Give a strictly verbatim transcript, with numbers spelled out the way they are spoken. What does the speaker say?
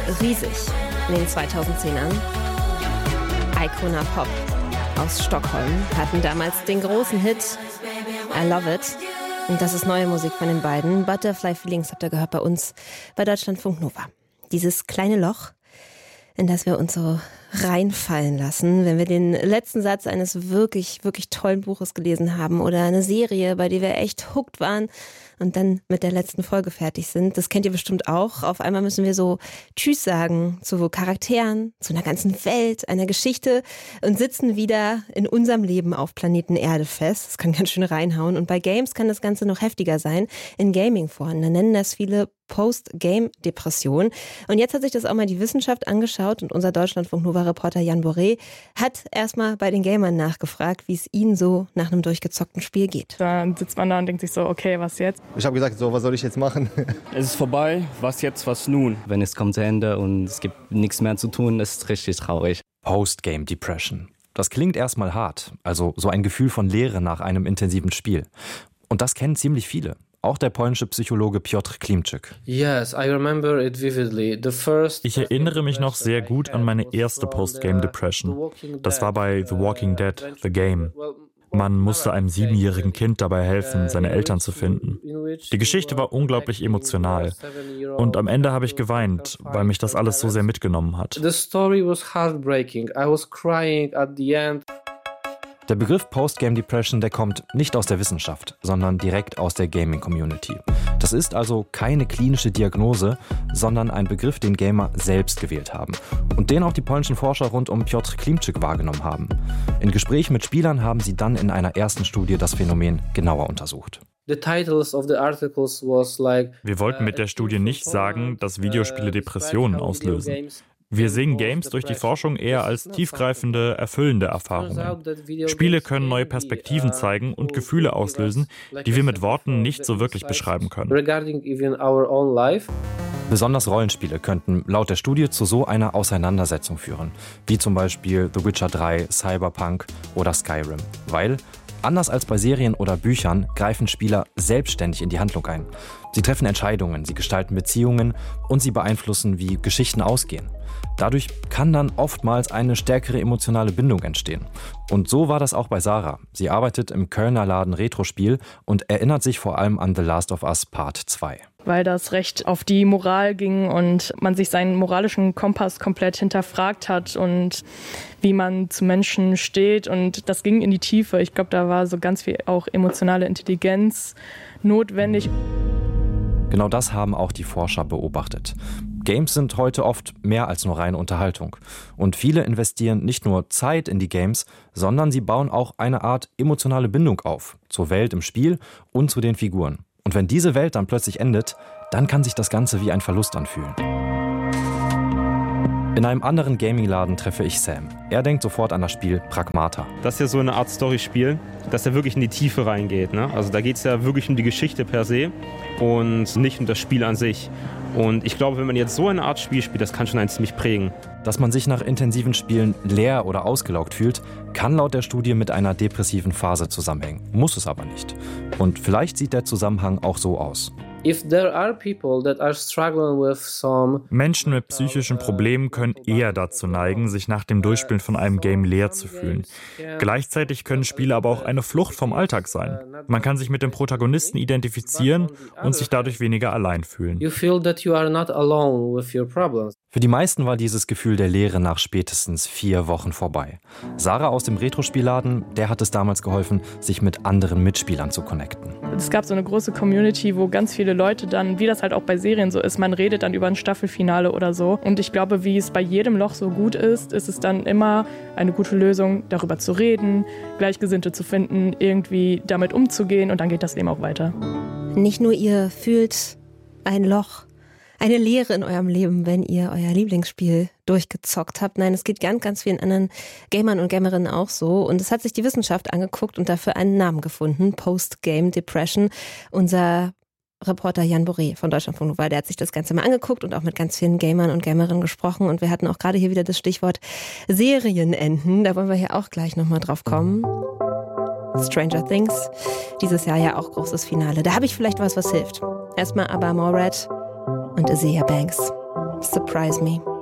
riesig in den zweitausendzehnern. Icona Pop aus Stockholm hatten damals den großen Hit I Love It. Und das ist neue Musik von den beiden. Butterfly Feelings habt ihr gehört bei uns bei Deutschlandfunk Nova. Dieses kleine Loch, in das wir uns so reinfallen lassen, wenn wir den letzten Satz eines wirklich, wirklich tollen Buches gelesen haben oder eine Serie, bei der wir echt hooked waren und dann mit der letzten Folge fertig sind. Das kennt ihr bestimmt auch. Auf einmal müssen wir so Tschüss sagen zu Charakteren, zu einer ganzen Welt, einer Geschichte und sitzen wieder in unserem Leben auf Planeten Erde fest. Das kann ganz schön reinhauen. Und bei Games kann das Ganze noch heftiger sein. In Gaming-Foren, da nennen das viele Post-Game-Depression. Und jetzt hat sich das auch mal die Wissenschaft angeschaut und unser Deutschlandfunk-Nova-Reporter Jan Boré hat erstmal bei den Gamern nachgefragt, wie es ihnen so nach einem durchgezockten Spiel geht. Dann sitzt man da und denkt sich so, okay, was jetzt? Ich habe gesagt, so, was soll ich jetzt machen? Es ist vorbei, was jetzt, was nun? Wenn es kommt zu Ende und es gibt nichts mehr zu tun, ist es richtig traurig. Post-Game-Depression. Das klingt erstmal hart, also so ein Gefühl von Leere nach einem intensiven Spiel. Und das kennen ziemlich viele. Auch der polnische Psychologe Piotr Klimczyk. Ich erinnere mich noch sehr gut an meine erste Post-Game-Depression. Das war bei The Walking Dead, The Game. Man musste einem siebenjährigen Kind dabei helfen, seine Eltern zu finden. Die Geschichte war unglaublich emotional. Und am Ende habe ich geweint, weil mich das alles so sehr mitgenommen hat. The story was heartbreaking. I was crying at the end. Der Begriff Post-Game-Depression, der kommt nicht aus der Wissenschaft, sondern direkt aus der Gaming-Community. Das ist also keine klinische Diagnose, sondern ein Begriff, den Gamer selbst gewählt haben und den auch die polnischen Forscher rund um Piotr Klimczyk wahrgenommen haben. In Gesprächen mit Spielern haben sie dann in einer ersten Studie das Phänomen genauer untersucht. Wir wollten mit der Studie nicht sagen, dass Videospiele Depressionen auslösen. Wir sehen Games durch die Forschung eher als tiefgreifende, erfüllende Erfahrungen. Spiele können neue Perspektiven zeigen und Gefühle auslösen, die wir mit Worten nicht so wirklich beschreiben können. Besonders Rollenspiele könnten laut der Studie zu so einer Auseinandersetzung führen, wie zum Beispiel The Witcher drei, Cyberpunk oder Skyrim, weil anders als bei Serien oder Büchern greifen Spieler selbstständig in die Handlung ein. Sie treffen Entscheidungen, sie gestalten Beziehungen und sie beeinflussen, wie Geschichten ausgehen. Dadurch kann dann oftmals eine stärkere emotionale Bindung entstehen. Und so war das auch bei Sarah. Sie arbeitet im Kölner Laden Retrospiel und erinnert sich vor allem an The Last of Us Part zwei. Weil das recht auf die Moral ging und man sich seinen moralischen Kompass komplett hinterfragt hat und wie man zu Menschen steht. Und das ging in die Tiefe. Ich glaube, da war so ganz viel auch emotionale Intelligenz notwendig. Genau das haben auch die Forscher beobachtet. Games sind heute oft mehr als nur reine Unterhaltung. Und viele investieren nicht nur Zeit in die Games, sondern sie bauen auch eine Art emotionale Bindung auf. Zur Welt im Spiel und zu den Figuren. Und wenn diese Welt dann plötzlich endet, dann kann sich das Ganze wie ein Verlust anfühlen. In einem anderen Gaming-Laden treffe ich Sam. Er denkt sofort an das Spiel Pragmata. Das ist ja so eine Art Story-Spiel, das ja wirklich in die Tiefe reingeht. Ne? Also da geht es ja wirklich um die Geschichte per se und nicht um das Spiel an sich. Und ich glaube, wenn man jetzt so eine Art Spiel spielt, das kann schon einen ziemlich prägen. Dass man sich nach intensiven Spielen leer oder ausgelaugt fühlt, kann laut der Studie mit einer depressiven Phase zusammenhängen. Muss es aber nicht. Und vielleicht sieht der Zusammenhang auch so aus. Menschen mit psychischen Problemen können eher dazu neigen, sich nach dem Durchspielen von einem Game leer zu fühlen. Gleichzeitig können Spiele aber auch eine Flucht vom Alltag sein. Man kann sich mit dem Protagonisten identifizieren und sich dadurch weniger allein fühlen. Für die meisten war dieses Gefühl der Leere nach spätestens vier Wochen vorbei. Sarah aus dem Retrospielladen, der hat es damals geholfen, sich mit anderen Mitspielern zu connecten. Es gab so eine große Community, wo ganz viele Leute dann, wie das halt auch bei Serien so ist, man redet dann über ein Staffelfinale oder so. Und ich glaube, wie es bei jedem Loch so gut ist, ist es dann immer eine gute Lösung, darüber zu reden, Gleichgesinnte zu finden, irgendwie damit umzugehen und dann geht das Leben auch weiter. Nicht nur ihr fühlt ein Loch, eine Leere in eurem Leben, wenn ihr euer Lieblingsspiel durchgezockt habt. Nein, es geht ganz, ganz vielen anderen Gamern und Gamerinnen auch so. Und es hat sich die Wissenschaft angeguckt und dafür einen Namen gefunden. Post-Game Depression. Unser Reporter Jan Boré von Deutschlandfunk Nova, der hat sich das Ganze mal angeguckt und auch mit ganz vielen Gamern und Gamerinnen gesprochen. Und wir hatten auch gerade hier wieder das Stichwort Serienenden. Da wollen wir hier auch gleich nochmal drauf kommen. Stranger Things. Dieses Jahr ja auch großes Finale. Da habe ich vielleicht was, was hilft. Erstmal aber Morat und Azealia Banks. Surprise Me.